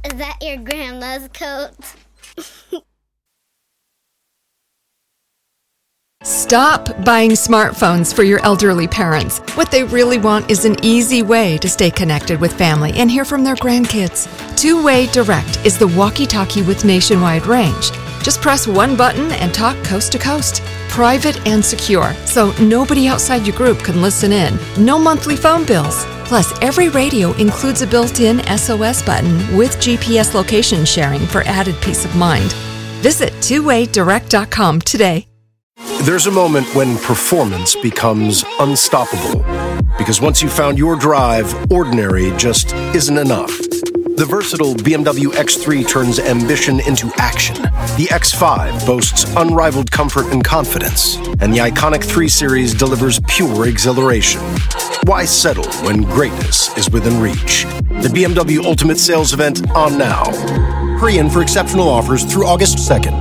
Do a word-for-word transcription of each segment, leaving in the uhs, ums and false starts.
Is that your grandma's coat? Stop buying smartphones for your elderly parents. What they really want is an easy way to stay connected with family and hear from their grandkids. Two-Way Direct is the walkie-talkie with nationwide range. Just press one button and talk coast to coast. Private and secure, so nobody outside your group can listen in. No monthly phone bills. Plus, every radio includes a built-in S O S button with G P S location sharing for added peace of mind. Visit two way direct dot com today. There's a moment when performance becomes unstoppable. Because once you've found your drive, ordinary just isn't enough. The versatile B M W X three turns ambition into action. The X five boasts unrivaled comfort and confidence. And the iconic three series delivers pure exhilaration. Why settle when greatness is within reach? The B M W Ultimate Sales Event on now. Hurry in for exceptional offers through August second.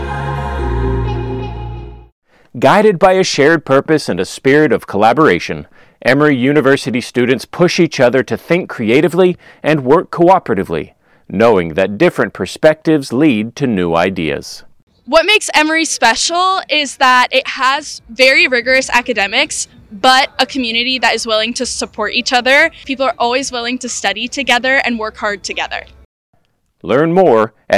Guided by a shared purpose and a spirit of collaboration, Emory University students push each other to think creatively and work cooperatively, knowing that different perspectives lead to new ideas. What makes Emory special is that it has very rigorous academics, but a community that is willing to support each other. People are always willing to study together and work hard together. Learn more at